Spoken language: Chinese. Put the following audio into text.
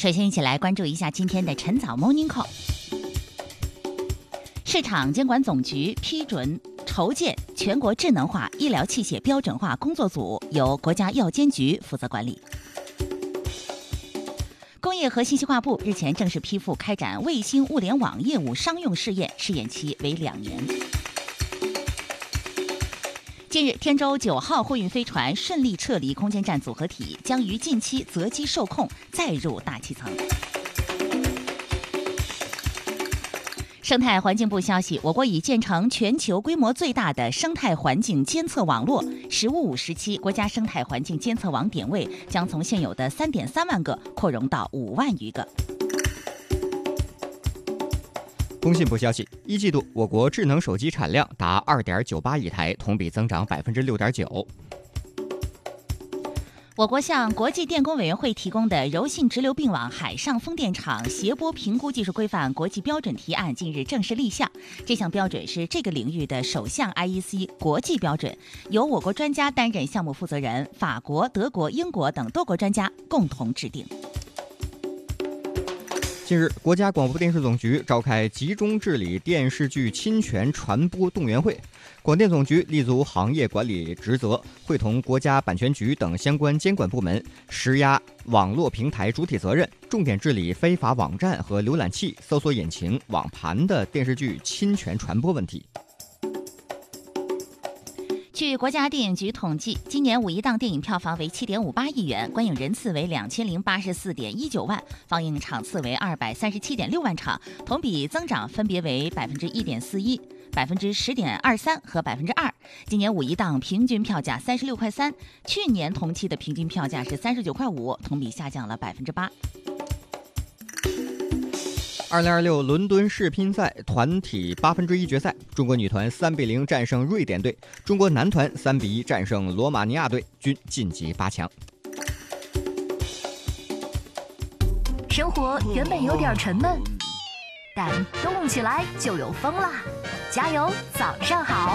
首先一起来关注一下今天的晨早 Morning Call。市场监管总局批准筹建全国智能化医疗器械标准化工作组，由国家药监局负责管理。工业和信息化部日前正式批复开展卫星物联网业务商用试验，试验期为2年。近日，天舟9号货运飞船顺利撤离空间站组合体，将于近期择机受控，再入大气层。生态环境部消息，我国已建成全球规模最大的生态环境监测网络，“15+5”时期国家生态环境监测网点位将从现有的3.3万个扩容到5万余个。 工信部消息，一季度我国智能手机产量达2.98亿台，同比增长6.9%。 我国向国际电工委员会提供的柔性直流并网海上风电场谐波评估技术规范国际标准提案近日正式立项。这项标准是这个领域的首项 IEC 国际标准，由我国专家担任项目负责人，法国、德国、英国等多国专家共同制定。 近日，国家广播电视总局召开集中治理电视剧侵权传播动员会，广电总局立足行业管理职责，会同国家版权局等相关监管部门，施压网络平台主体责任，重点治理非法网站和浏览器、搜索引擎、网盘的电视剧侵权传播问题。 据国家电影局统计，今年5一档电影票房为7.58亿元，观影人次为2084.19万，放映场次为237.6万场，同比增长分别为1.41%、10.23%和2%。今年5一档平均票价36.3块，去年同期的平均票价是39.5块，同比下降了8%。 2026伦敦世乒赛团体1/8决赛，中国女团3-0战胜瑞典队，中国男团3-1战胜罗马尼亚队，均晋级8强。 生活原本有点沉闷，但动起来就有风啦！加油，早上好！